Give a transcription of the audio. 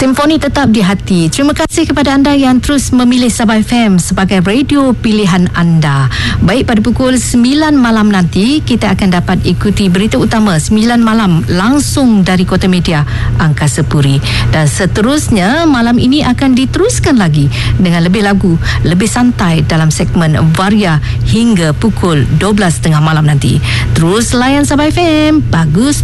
Simfoni tetap di hati. Terima kasih kepada anda yang terus memilih Sabah FM sebagai radio pilihan anda. Baik, pada pukul 9 malam nanti kita akan dapat ikuti berita utama 9 malam langsung dari Kota Media Angkasa Puri. Dan seterusnya malam ini akan diteruskan lagi dengan lebih lagu, lebih santai dalam segmen Varia hingga pukul 12.30 malam nanti. Terus layan Sabah FM. Bagus